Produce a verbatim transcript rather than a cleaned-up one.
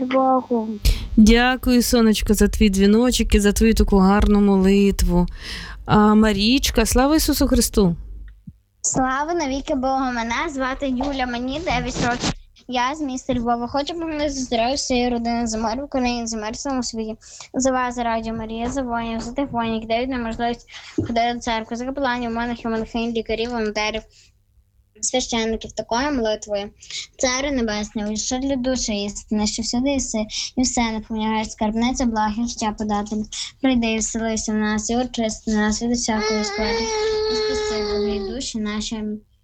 Богу. Дякую, сонечко, за твій дзвіночок і за твою таку гарну молитву. А, Марічка, слава Ісусу Христу! Слава навіки Богу. Мене звати Юля, мені дев'ять років. Я з міста Львова. Хочу помолити за здоров'я всієї родини, за мир в Україні, за мир в цілому світі. За вас, за Радіо Марія, за воїнів, за тих воїнів, які дають нам можливість ходити до церкви, за капеланів, монахів, монахинь, лікарів, волонтерів, священників, такою молитвою. Царю Небесний, що для душі істини, що всюди єси, і все наповняєш, скарбниця благ і життя податель. Прийди і вселися в нас, і очисти нас від усякої склади, і спаси, Богої душі наші. Амінь.